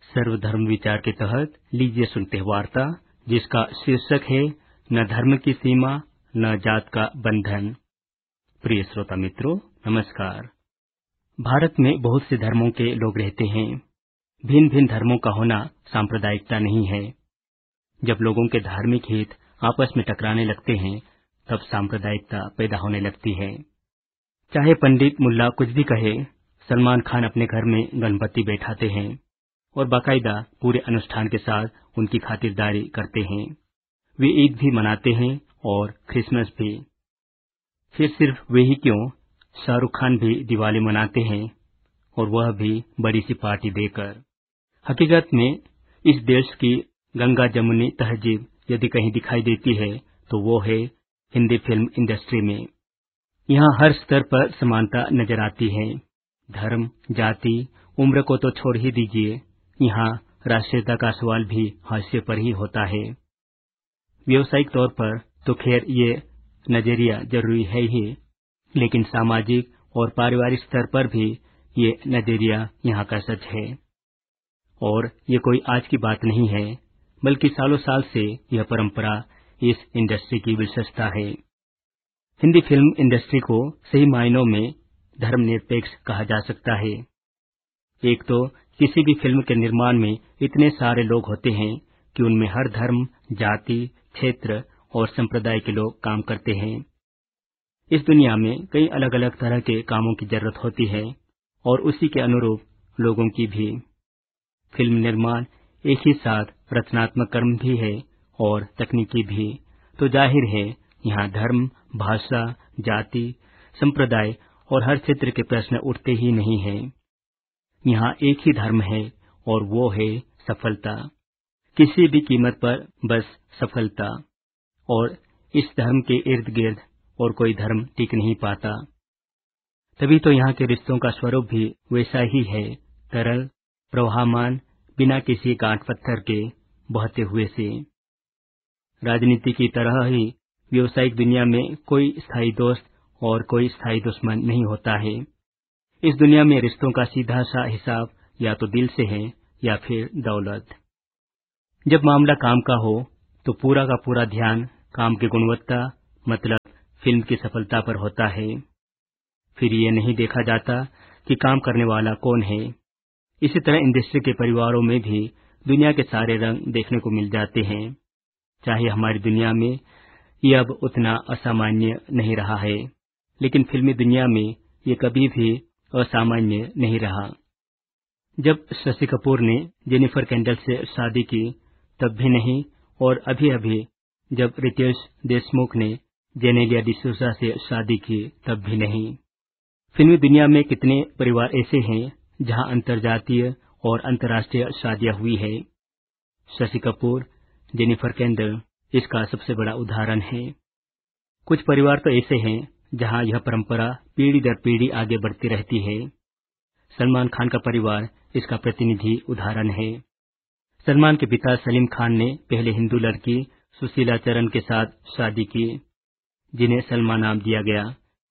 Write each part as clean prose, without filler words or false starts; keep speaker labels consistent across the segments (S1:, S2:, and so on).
S1: सर्वधर्म विचार के तहत लीजिए सुनते हैं वार्ता, जिसका शीर्षक है न धर्म की सीमा न जात का बंधन। प्रिय श्रोता मित्रों, नमस्कार। भारत में बहुत से धर्मों के लोग रहते हैं। भिन्न भिन्न धर्मों का होना सांप्रदायिकता नहीं है। जब लोगों के धार्मिक हित आपस में टकराने लगते हैं, तब सांप्रदायिकता पैदा होने लगती है। चाहे पंडित मुल्ला कुछ भी कहे, सलमान खान अपने घर में गणपति बैठाते हैं और बाकायदा पूरे अनुष्ठान के साथ उनकी खातिरदारी करते हैं। वे ईद भी मनाते हैं और क्रिसमस भी। फिर सिर्फ वे ही क्यों, शाहरुख खान भी दिवाली मनाते हैं, और वह भी बड़ी सी पार्टी देकर। हकीकत में इस देश की गंगा जमुनी तहजीब यदि कहीं दिखाई देती है तो वो है हिंदी फिल्म इंडस्ट्री में। यहाँ हर स्तर पर समानता नजर आती है। धर्म, जाति, उम्र को तो छोड़ ही दीजिए, यहाँ राष्ट्रीयता का सवाल भी हाशिए पर ही होता है। व्यावसायिक तौर पर तो खैर ये नजरिया जरूरी है ही, लेकिन सामाजिक और पारिवारिक स्तर पर भी ये नजरिया यहाँ का सच है। और ये कोई आज की बात नहीं है, बल्कि सालों साल से यह परंपरा इस इंडस्ट्री की विशेषता है। हिंदी फिल्म इंडस्ट्री को सही मायनों में धर्मनिरपेक्ष कहा जा सकता है। एक तो किसी भी फिल्म के निर्माण में इतने सारे लोग होते हैं कि उनमें हर धर्म, जाति, क्षेत्र और संप्रदाय के लोग काम करते हैं। इस दुनिया में कई अलग अलग तरह के कामों की जरूरत होती है और उसी के अनुरूप लोगों की भी। फिल्म निर्माण एक ही साथ रचनात्मक कर्म भी है और तकनीकी भी, तो जाहिर है यहाँ धर्म, भाषा, जाति, संप्रदाय और हर क्षेत्र के प्रश्न उठते ही नहीं हैं। यहाँ एक ही धर्म है और वो है सफलता। किसी भी कीमत पर बस सफलता। और इस धर्म के इर्द गिर्द और कोई धर्म टिक नहीं पाता। तभी तो यहाँ के रिश्तों का स्वरूप भी वैसा ही है, तरल, प्रवाहमान, बिना किसी गांठ पत्थर के बहते हुए से। राजनीति की तरह ही व्यावसायिक दुनिया में कोई स्थायी दोस्त और कोई स्थायी दुश्मन नहीं होता है। इस दुनिया में रिश्तों का सीधा सा हिसाब या तो दिल से है या फिर दौलत। जब मामला काम का हो तो पूरा का पूरा ध्यान काम की गुणवत्ता, मतलब फिल्म की सफलता पर होता है। फिर ये नहीं देखा जाता कि काम करने वाला कौन है। इसी तरह इंडस्ट्री के परिवारों में भी दुनिया के सारे रंग देखने को मिल जाते हैं। चाहे हमारी दुनिया में ये अब उतना असामान्य नहीं रहा है, लेकिन फिल्मी दुनिया में ये कभी भी असामान्य नहीं रहा। जब शशि कपूर ने जेनिफर कैंडल से शादी की तब भी नहीं, और अभी अभी जब रितेश देशमुख ने जेनेलिया डिसूजा से शादी की तब भी नहीं। फिल्मी दुनिया में कितने परिवार ऐसे हैं जहां अंतर्जातीय और अंतर्राष्ट्रीय शादियां हुई है। शशि कपूर, जेनिफर कैंडल इसका सबसे बड़ा उदाहरण है। कुछ परिवार तो ऐसे हैं जहां यह परंपरा पीढ़ी दर पीढ़ी आगे बढ़ती रहती है। सलमान खान का परिवार इसका प्रतिनिधि उदाहरण है। सलमान के पिता सलीम खान ने पहले हिंदू लड़की सुशीला चरण के साथ शादी की, जिन्हें सलमा नाम दिया गया।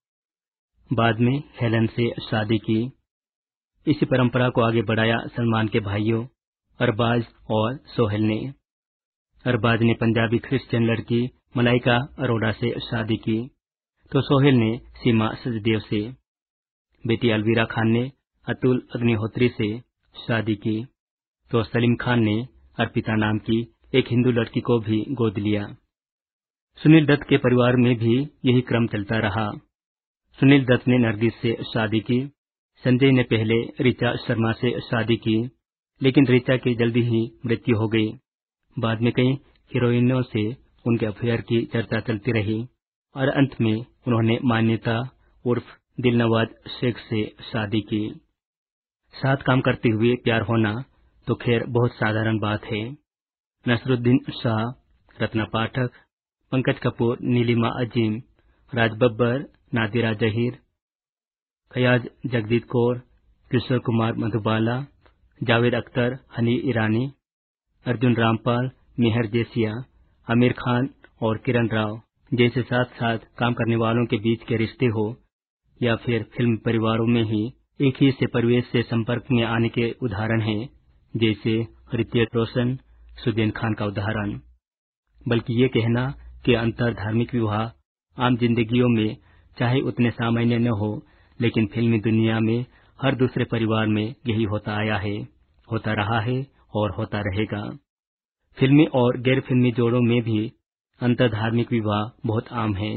S1: बाद में हेलन से शादी की। इसी परंपरा को आगे बढ़ाया सलमान के भाइयों अरबाज और सोहेल ने। अरबाज ने पंजाबी क्रिश्चियन लड़की मलाइका अरोड़ा से शादी की, तो सोहेल ने सीमा सचदेव से। बेटी अलवीरा खान ने अतुल अग्निहोत्री से शादी की, तो सलीम खान ने अर्पिता नाम की एक हिंदू लड़की को भी गोद लिया। सुनील दत्त के परिवार में भी यही क्रम चलता रहा। सुनील दत्त ने नरगिस से शादी की। संजय ने पहले ऋचा शर्मा से शादी की, लेकिन ऋचा की जल्दी ही मृत्यु हो गई। बाद में कई हीरोइनों से उनके अफेयर की चर्चा चलती रही और अंत में उन्होंने मान्यता उर्फ दिलनवाज शेख से शादी की। साथ काम करते हुए प्यार होना तो खैर बहुत साधारण बात है। नसरुद्दीन शाह, रत्ना पाठक, पंकज कपूर, नीलिमा अजीम, राज बब्बर, नादिरा जहीर, फयाज जगदीप कौर, किशोर कुमार मधुबाला, जावेद अख्तर, हनी ईरानी, अर्जुन रामपाल, मेहर जेसिया, आमिर खान और किरण राव जैसे साथ साथ काम करने वालों के बीच के रिश्ते हो, या फिर फिल्म परिवारों में ही एक ही से परिवेश से संपर्क में आने के उदाहरण हैं जैसे ऋतिक रोशन, सुजैन खान का उदाहरण। बल्कि ये कहना कि अंतर धार्मिक विवाह आम जिंदगियों में चाहे उतने सामान्य न हो, लेकिन फिल्मी दुनिया में हर दूसरे परिवार में यही होता आया है, होता रहा है और होता रहेगा। फिल्मी और गैर फिल्मी जोड़ों में भी अंतर धार्मिक विवाह बहुत आम है।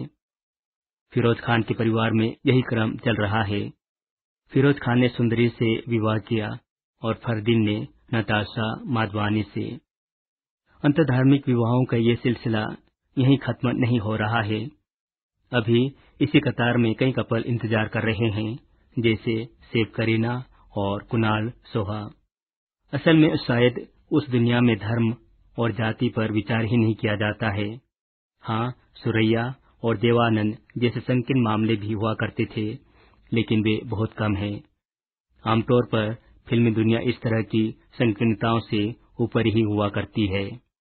S1: फिरोज खान के परिवार में यही क्रम चल रहा है। फिरोज खान ने सुंदरी से विवाह किया और फरदीन ने नताशा माधवानी से। अंतर धार्मिक विवाहों का ये सिलसिला यहीं खत्म नहीं हो रहा है। अभी इसी कतार में कई कपल इंतजार कर रहे हैं, जैसे सेफ करीना और कुणाल सोहा। असल में शायद उस दुनिया में धर्म और जाति पर विचार ही नहीं किया जाता है। हाँ, सुरैया और देवानंद जैसे संकीर्ण मामले भी हुआ करते थे, लेकिन वे बहुत कम हैं। आमतौर पर फिल्मी दुनिया इस तरह की संकीर्णताओं से ऊपर ही हुआ करती है।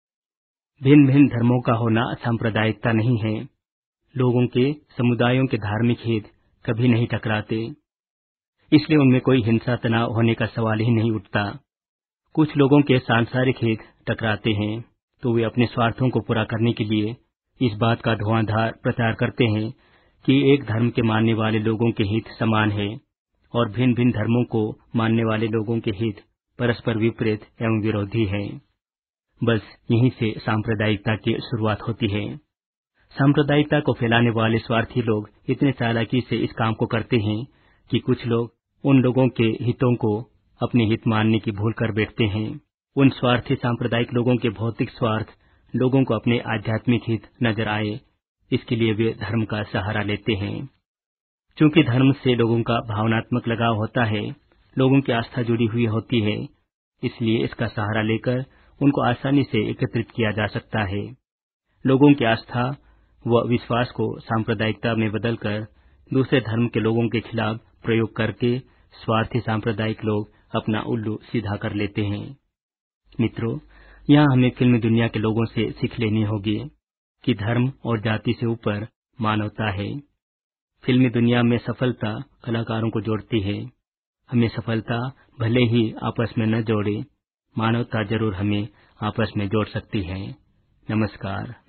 S1: भिन्न भिन्न धर्मों का होना सांप्रदायिकता नहीं है। लोगों के समुदायों के धार्मिक हित कभी नहीं टकराते, इसलिए उनमें कोई हिंसा तनाव होने का सवाल ही नहीं उठता। कुछ लोगों के सांसारिक हित टकराते हैं तो वे अपने स्वार्थों को पूरा करने के लिए इस बात का धुआंधार प्रचार करते हैं कि एक धर्म के मानने वाले लोगों के हित समान है और भिन्न भिन्न धर्मों को मानने वाले लोगों के हित परस्पर विपरीत एवं विरोधी हैं। बस यहीं से सांप्रदायिकता की शुरुआत होती है। सांप्रदायिकता को फैलाने वाले स्वार्थी लोग इतने चालाकी से इस काम को करते हैं कि कुछ लोग उन लोगों के हितों को अपने हित मानने की भूल कर बैठते हैं। उन स्वार्थी सांप्रदायिक लोगों के भौतिक स्वार्थ लोगों को अपने आध्यात्मिक हित नजर आए, इसके लिए वे धर्म का सहारा लेते हैं। चूंकि धर्म से लोगों का भावनात्मक लगाव होता है, लोगों की आस्था जुड़ी हुई होती है, इसलिए इसका सहारा लेकर उनको आसानी से एकत्रित किया जा सकता है। लोगों की आस्था व विश्वास को सांप्रदायिकता में बदलकर दूसरे धर्म के लोगों के खिलाफ प्रयोग करके स्वार्थी सांप्रदायिक लोग अपना उल्लू सीधा कर लेते हैं। मित्रों, यहाँ हमें फिल्मी दुनिया के लोगों से सीख लेनी होगी कि धर्म और जाति से ऊपर मानवता है। फिल्मी दुनिया में सफलता कलाकारों को जोड़ती है। हमें सफलता भले ही आपस में न जोड़े, मानवता जरूर हमें आपस में जोड़ सकती है। नमस्कार।